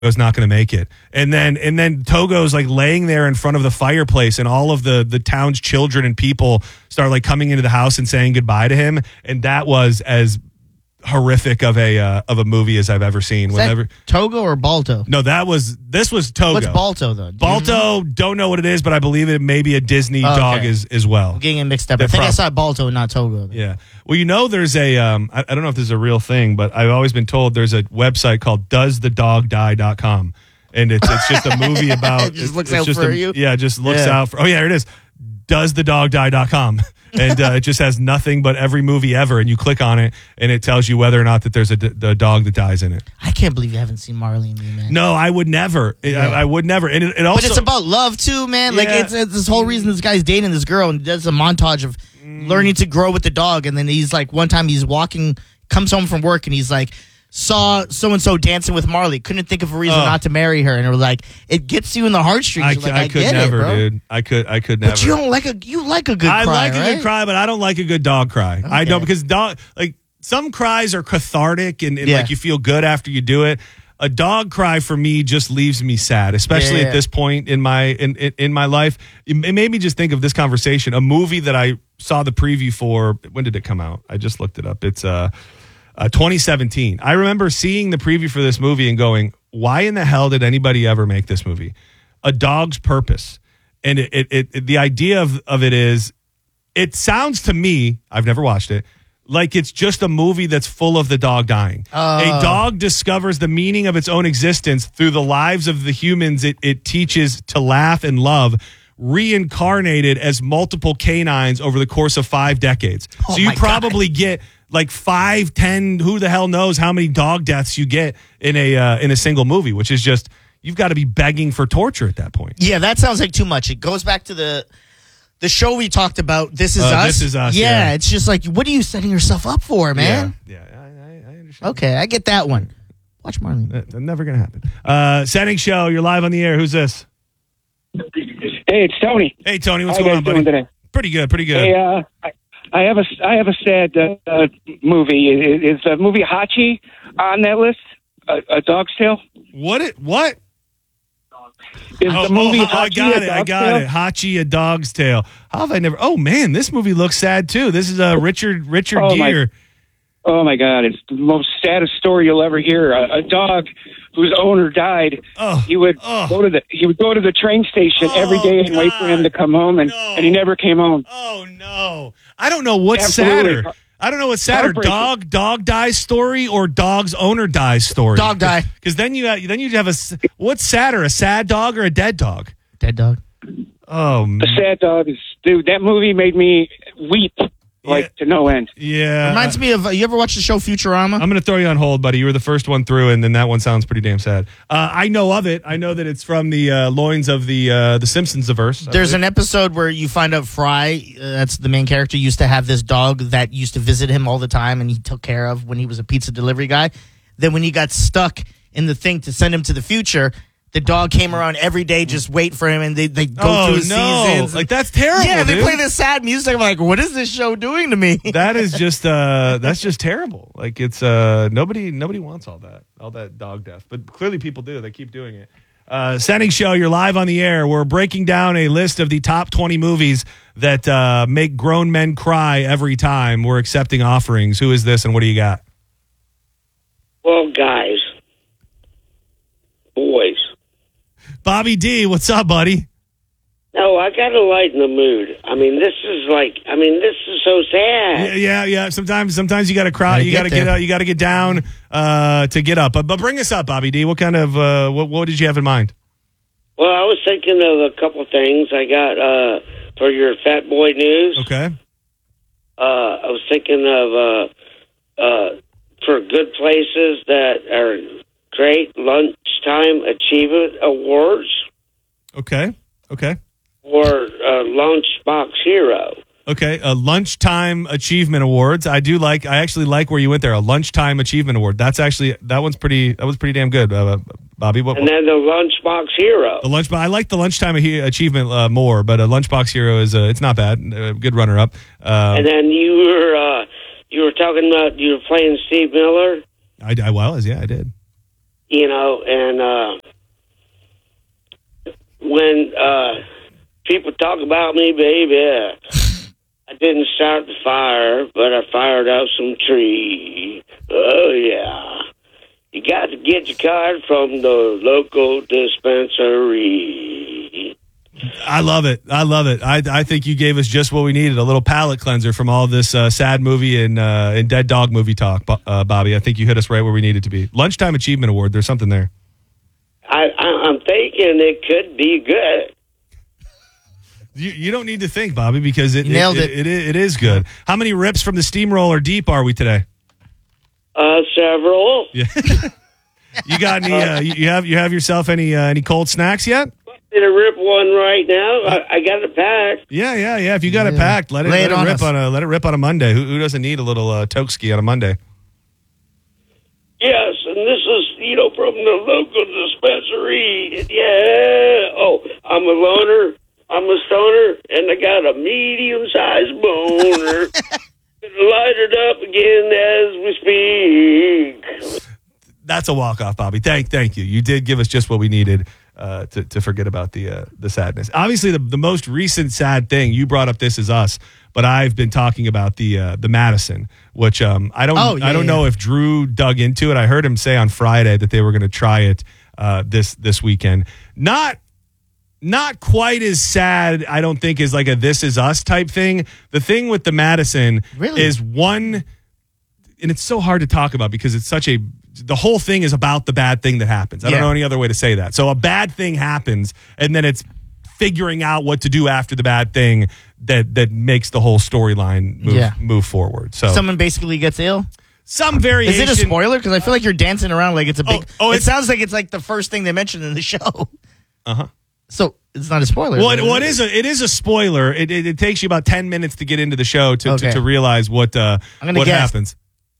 was not going to make it. And then Togo's like laying there in front of the fireplace, and all of the town's children and people start like coming into the house and saying goodbye to him. And that was as horrific of a movie as I've ever seen. Is Togo or Balto? No, this was Togo. What's Balto though? Balto, don't know what it is, but I believe it may be a Disney dog as well. I'm getting it mixed up. I think I saw Balto, not Togo. Though. Yeah. Well, there's a I don't know if this is a real thing, but I've always been told there's a website called doesthedogdie.com, and it's just a movie about it just looks out for you. Yeah, just looks out for. Oh yeah, here it is. Doesthedogdie.com. And it just has nothing but every movie ever, and you click on it, and it tells you whether or not that there's a dog that dies in it. I can't believe you haven't seen Marley and Me, man. No, I would never. I would never. And it also, but it's about love too, man. Like it's this whole reason this guy's dating this girl, and he does a montage of learning to grow with the dog, and then he's like, one time he's walking, comes home from work, and he's like, saw so-and-so dancing with Marley. Couldn't think of a reason not to marry her. And it was like, it gets you in the heartstrings. I could never, dude. I could never. But you like a good cry, I like right? a good cry, but I don't like a good dog cry. Okay. I don't, because some cries are cathartic and like you feel good after you do it. A dog cry for me just leaves me sad, especially at this point in my life. It made me just think of this conversation. A movie that I saw the preview for. When did it come out? I just looked it up. It's 2017. I remember seeing the preview for this movie and going, why in the hell did anybody ever make this movie? A Dog's Purpose. And the idea of it is, it sounds to me, I've never watched it, like it's just a movie that's full of the dog dying. A dog discovers the meaning of its own existence through the lives of the humans it teaches to laugh and love, reincarnated as multiple canines over the course of 5 decades. So you probably get like 5, 10, who the hell knows how many dog deaths you get in a single movie, which is just, you've got to be begging for torture at that point. Yeah, that sounds like too much. It goes back to the show we talked about, This Is Us. This Is Us, yeah. It's just like, what are you setting yourself up for, man? Yeah, I understand. Okay, I get that one. Watch Marley. That's never going to happen. Setting show, you're live on the air. Who's this? Hey, it's Tony. Hey, Tony, what's going on, buddy? Today? Pretty good. Hey, I have a sad movie. Is the movie Hachi on that list? A Dog's Tale? What? Is the movie Hachi I got it. Hachi, A Dog's Tale. How have I never? Oh man, this movie looks sad too. This is Richard Gere. Oh my God! It's the most saddest story you'll ever hear. A dog whose owner died. He would go to the train station every day and wait for him to come home, and he never came home. Oh no! I don't know what's sadder. I don't know what's sadder: dog dies story or dog's owner dies story. Dog die. Because then you have what's sadder: a sad dog or a dead dog? Dead dog. Oh, the sad dog is, dude. That movie made me weep. To no end. Yeah. Reminds me of, you ever watch the show Futurama? I'm going to throw you on hold, buddy. You were the first one through, and then that one sounds pretty damn sad. I know of it. I know that it's from the loins of the Simpsons-averse. There's an episode where you find out Fry, that's the main character, used to have this dog that used to visit him all the time, and he took care of when he was a pizza delivery guy. Then when he got stuck in the thing to send him to the future, the dog came around every day, just wait for him, and they go through seasons. Like, that's terrible. Yeah, they play this sad music. I'm like, what is this show doing to me? That is just that's just terrible. Like, it's nobody wants all that dog death, but clearly people do. They keep doing it. Setting show, you're live on the air. We're breaking down a list of the top 20 movies that make grown men cry every time. We're accepting offerings. Who is this, and what do you got? Well, guys, boys. Bobby D, what's up, buddy? No, I got to lighten the mood. This is so sad. Yeah. Sometimes you got to cry. You got to get out. You got to get down to get up. But bring us up, Bobby D. What kind of what did you have in mind? Well, I was thinking of a couple things. I got for your Fat Boy News. Okay. I was thinking of for good places that are great lunchtime achievement awards. Okay. Or Lunchbox Hero. Okay, lunchtime achievement awards. I actually like where you went there. A lunchtime achievement award. That was pretty damn good, Bobby. And then the Lunchbox Hero. I like the lunchtime achievement more, but a Lunchbox Hero is it's not bad. Good runner up. And then you were talking about you were playing Steve Miller. I did. you know, and when people talk about me, baby, I didn't start the fire, but I fired out some tree. Oh, yeah. You got to get your card from the local dispensary. I love it. I love it. I think you gave us just what we needed, a little palate cleanser from all this sad movie and dead dog movie talk, Bobby. I think you hit us right where we needed to be. Lunchtime Achievement Award, there's something there. I'm thinking it could be good. You don't need to think, Bobby, because it is good. How many rips from the steamroller deep are we today? Several. Yeah. You got any? You have yourself any cold snacks yet? I'm gonna rip one right now. I got it packed. Yeah. If you got it packed, let it rip on a Monday. Who doesn't need a little Tokeski on a Monday? Yes, and this is from the local dispensary. Yeah. Oh, I'm a loner. I'm a stoner, and I got a medium-sized boner. Light it up again as we speak. That's a walk-off, Bobby. Thank you. You did give us just what we needed to forget about the sadness. Obviously, the most recent sad thing, you brought up This Is Us, but I've been talking about the Madison, which I don't know if Drew dug into it. I heard him say on Friday that they were going to try it this weekend. Not quite as sad, I don't think, as like a This Is Us type thing. The thing with the Madison is one, and it's so hard to talk about because it's the whole thing is about the bad thing that happens. I don't know any other way to say that. So a bad thing happens, and then it's figuring out what to do after the bad thing that makes the whole storyline move forward. So someone basically gets ill? Some variation. Is it a spoiler? Because I feel like you're dancing around like it's a big... it sounds like it's like the first thing they mentioned in the show. Uh-huh. So it's not a spoiler. Well, it is a spoiler. It takes you about 10 minutes to get into the show to realize what happens.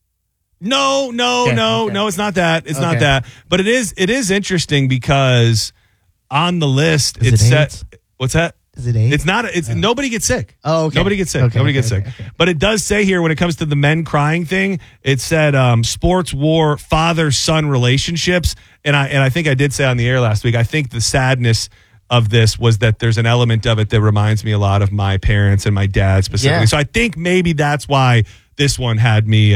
No, it's not that. It's not that. But it is interesting because on the list it's set. What's that? Is it AIDS? It's not. Nobody gets sick. Oh, okay. Nobody gets sick. Okay. But it does say here when it comes to the men crying thing, it said sports war father-son relationships, and I think I did say on the air last week. I think the sadness of this was that there's an element of it that reminds me a lot of my parents and my dad specifically. Yeah. So I think maybe that's why this one had me.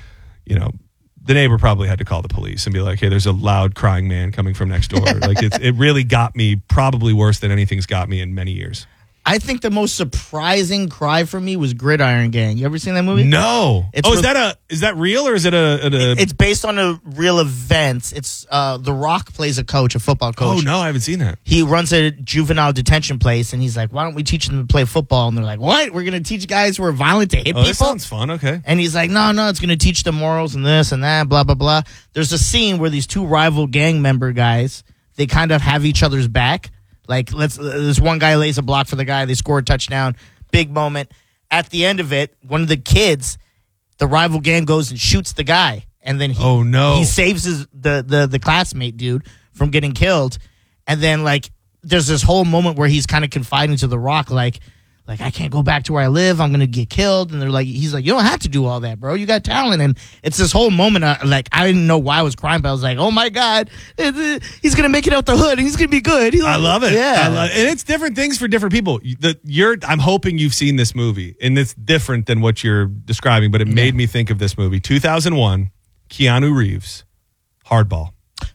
The neighbor probably had to call the police and be like, hey, there's a loud crying man coming from next door. Like it really got me, probably worse than anything's got me in many years. I think the most surprising cry for me was Gridiron Gang. You ever seen that movie? No. Is that real or is it a It's based on a real event. It's The Rock plays a football coach. Oh no, I haven't seen that. He runs a juvenile detention place and he's like, why don't we teach them to play football? And they're like, what? We're going to teach guys who are violent to hit people? That sounds fun. Okay. And he's like, no, it's going to teach them morals and this and that, blah, blah, blah. There's a scene where these two rival gang member guys, they kind of have each other's back. Like, this one guy lays a block for the guy. They score a touchdown. Big moment. At the end of it, one of the kids, the rival gang goes and shoots the guy. And then he saves the classmate dude from getting killed. And then, there's this whole moment where he's kind of confiding to The Rock, like, I can't go back to where I live. I'm going to get killed. And he's like, you don't have to do all that, bro. You got talent. And it's this whole moment. I didn't know why I was crying, but I was like, oh my God, he's going to make it out the hood and he's going to be good. I love it. Yeah. And it's different things for different people. I'm hoping you've seen this movie and it's different than what you're describing, but it made me think of this movie. 2001, Keanu Reeves, Hardball.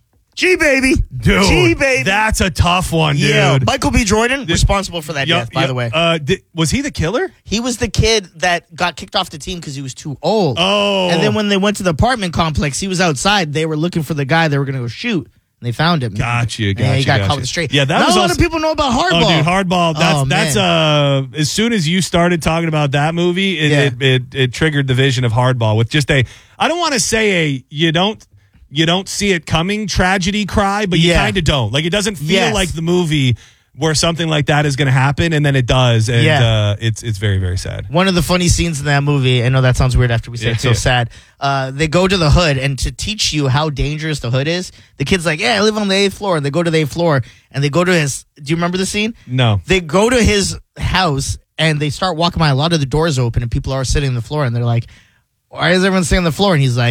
G-Baby. Dude, G-Baby. That's a tough one, dude. Yeah, Michael B. Jordan, responsible for that death, by the way. Was he the killer? He was the kid that got kicked off the team because he was too old. Oh. And then when they went to the apartment complex, he was outside. They were looking for the guy they were going to go shoot. And they found him. Gotcha. He got caught with a straight. Yeah, not a lot of people know about Hardball. Oh, dude, Hardball. That's as soon as you started talking about that movie, it triggered the vision of Hardball with just I don't want to say you don't see it coming tragedy cry, but you kind of don't. Like, it doesn't feel like the movie where something like that is going to happen, and then it does, and it's very, very sad. One of the funny scenes in that movie, I know that sounds weird after we say it's so sad, they go to the hood, and to teach you how dangerous the hood is, the kid's like, I live on the 8th floor, and they go to the 8th floor, and they go to his, do you remember the scene? No. They go to his house, and they start walking by, a lot of the doors open, and people are sitting on the floor, and they're like, why is everyone sitting on the floor? And he's like,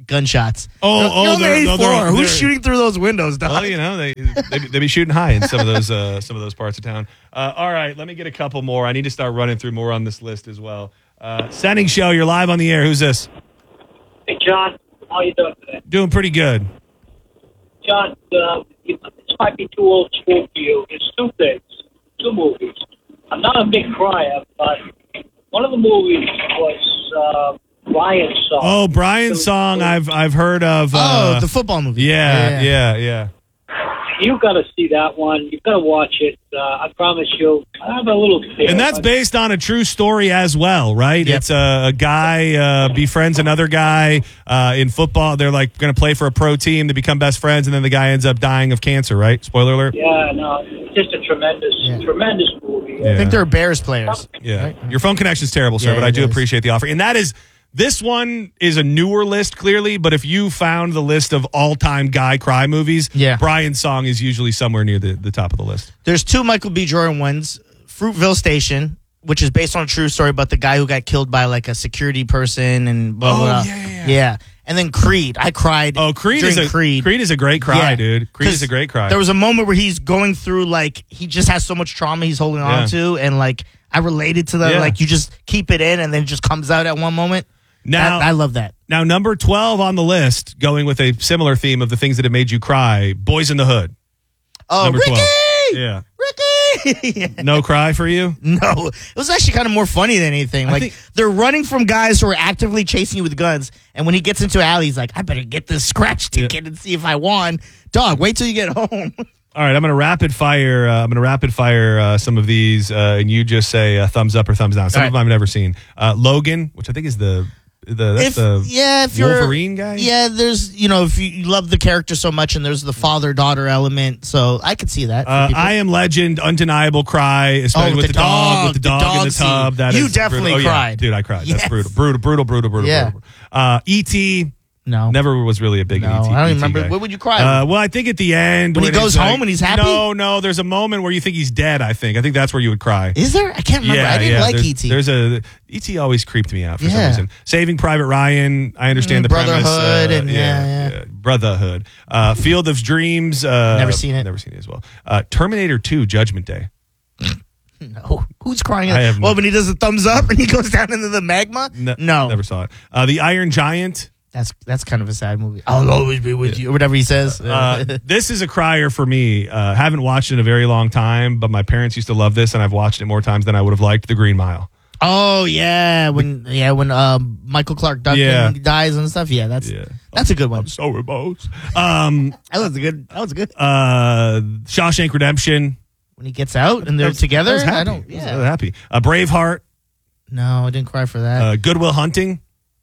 gunshots. You're on the 8th floor. they're Who's shooting through those windows, dog? Well, they be shooting high in some of those parts of town. All right, let me get a couple more. I need to start running through more on this list as well. Sending Show, you're live on the air. Who's this? Hey, John. How you doing today? Doing pretty good. John, this might be too old school for you. It's two movies. I'm not a big crier, but one of the movies was Brian's Song. Oh, Brian's Song I've heard of. The football movie. Yeah. You've got to see that one. You've got to watch it. I promise you. I have a little fear. And that's based on a true story as well, right? Yep. It's a guy befriends another guy in football. They're like going to play for a pro team. They become best friends, and then the guy ends up dying of cancer, right? Spoiler alert. Yeah, no. It's just a tremendous movie. I think they're Bears players. Yeah. Right? Your phone connection's terrible, sir, but I do appreciate the offer. And this one is a newer list, clearly, but if you found the list of all-time guy cry movies, Brian's Song is usually somewhere near the top of the list. There's two Michael B. Jordan ones. Fruitville Station, which is based on a true story about the guy who got killed by like a security person and blah, blah, blah. Yeah. And then Creed. I cried. Oh, Creed is a great cry, dude. Creed is a great cry. There was a moment where he's going through, like, he just has so much trauma he's holding on to, and like I related to that. Like, you just keep it in and then it just comes out at one moment. Now, I love that. Now, number 12 on the list, going with a similar theme of the things that have made you cry, Boys in the Hood. Oh, number Ricky! 12. Yeah. Ricky! No cry for you? No. It was actually kind of more funny than anything. Like, they're running from guys who are actively chasing you with guns, and when he gets into an alley, he's like, I better get this scratch ticket and see if I won. Dog, wait till you get home. All right, I'm going to rapid fire some of these, and you just say thumbs up or thumbs down. Some of them I've never seen. Logan, which I think is the if you're Wolverine guy. Yeah, there's if you love the character so much, and there's the father-daughter element, so I could see that. I Am Legend, undeniable cry, especially with the dog in the tub. That you is definitely brutal. cried, dude. I cried. Yes. That's brutal. Yeah. E.T. No, never was really a big E.T. I don't even remember. guy. What would you cry? Well, I think at the end when he goes home and he's happy. No. There's a moment where you think he's dead. I think that's where you would cry. Is there? I can't remember. I didn't like E.T. There's E.T. always creeped me out for some reason. Saving Private Ryan. I understand the Brotherhood premise. and Brotherhood. Field of Dreams. Never seen it. Never seen it as well. Terminator 2. Judgment Day. No. Who's crying? When he does the thumbs up and he goes down into the magma? No. Never saw it. The Iron Giant. That's kind of a sad movie. I'll always be with you, or whatever he says. This is a crier for me. Haven't watched it in a very long time, but my parents used to love this, and I've watched it more times than I would have liked. The Green Mile. Oh yeah, when Michael Clark Duncan dies and stuff. Yeah, that's a good one. I'm so emotional. That was good. Shawshank Redemption. When he gets out and they're together, I was happy. I was happy. Braveheart. No, I didn't cry for that. Good Will Hunting.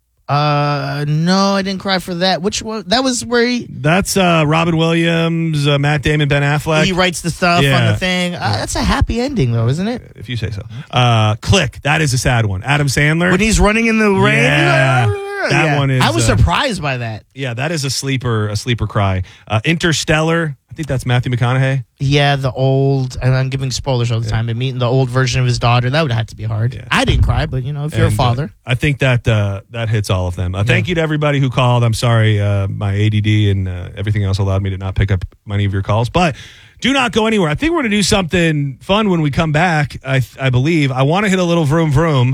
No, I didn't cry for that. Which one? That was where he... That's Robin Williams, Matt Damon, Ben Affleck. He writes the stuff on the thing. That's a happy ending, though, isn't it? If you say so. Click. That is a sad one. Adam Sandler. When he's running in the rain. That one is... I was surprised by that. Yeah, that is a sleeper cry. Interstellar. I think that's Matthew McConaughey. Yeah, the old, and I'm giving spoilers all the time, but meeting the old version of his daughter, that would have to be hard. Yeah. I didn't cry, but if you're a father. I think that hits all of them. Thank you to everybody who called. I'm sorry, my ADD and everything else allowed me to not pick up many of your calls, but do not go anywhere. I think we're going to do something fun when we come back, I believe. I want to hit a little vroom vroom.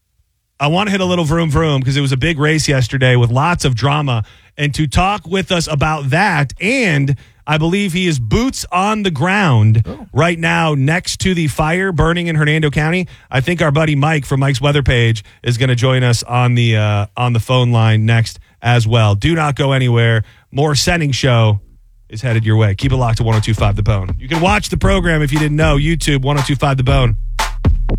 Because it was a big race yesterday with lots of drama. And to talk with us about that, and I believe he is boots on the ground right now next to the fire burning in Hernando County. I think our buddy Mike from Mike's Weather Page is going to join us on the phone line next as well. Do not go anywhere. More Sending Show is headed your way. Keep it locked to 102.5 The Bone. You can watch the program if you didn't know. YouTube 102.5 The Bone.